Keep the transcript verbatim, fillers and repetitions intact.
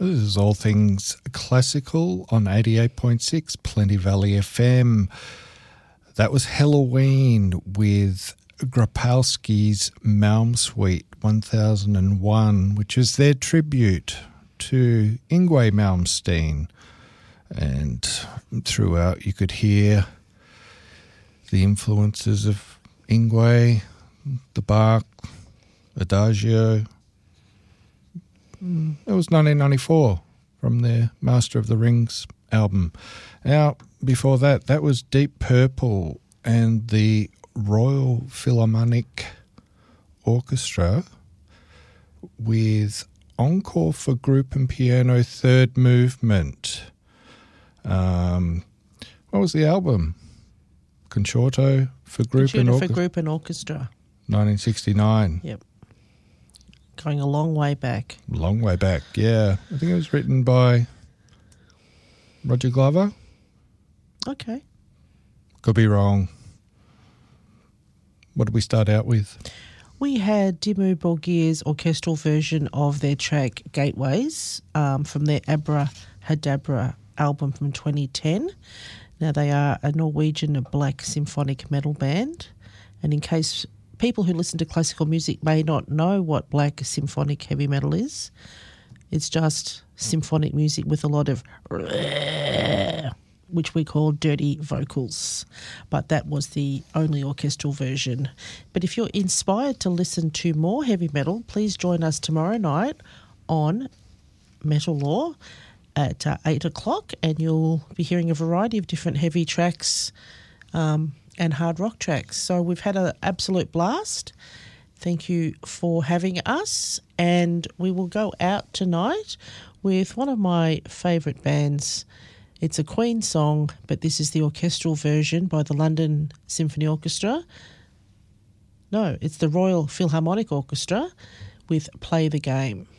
This is All Things Classical on eighty-eight point six Plenty Valley F M. That was Halloween with Grapowski's Malm Suite one thousand one, which is their tribute to Yngwie Malmsteen. And throughout you could hear the influences of Yngwie, the Bach, Adagio. It was nineteen ninety-four from their Master of the Rings album. Now, before that, that was Deep Purple and the Royal Philharmonic Orchestra with Encore for Group and Piano Third Movement. Um, what was the album? Concerto for Group Concerto and Orchestra. for Group and Orchestra. nineteen sixty-nine. Yep. Going a long way back. Long way back, yeah. I think it was written by Roger Glover. Okay. Could be wrong. What did we start out with? We had Dimmu Borgir's orchestral version of their track Gateways um, from their Abra Hadabra album from twenty ten. Now, they are a Norwegian black symphonic metal band, and in case people who listen to classical music may not know what black symphonic heavy metal is, it's just symphonic music with a lot of which we call dirty vocals. But that was the only orchestral version. But if you're inspired to listen to more heavy metal, please join us tomorrow night on Metal Law at uh, eight o'clock, and you'll be hearing a variety of different heavy tracks um, and hard rock tracks. So we've had an absolute blast. Thank you for having us, and we will go out tonight with one of my favourite bands. It's a Queen song, but this is the orchestral version by the London Symphony Orchestra. No, it's the Royal Philharmonic Orchestra with Play the Game.